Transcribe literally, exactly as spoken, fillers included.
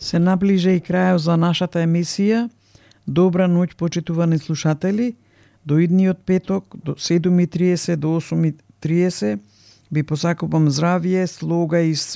Се наближа и крајот за нашата емисија. Добра ноќ, почитувани слушатели. До идниот петок, до седум и триесет до осум и триесет, ви посакувам здравје, слога и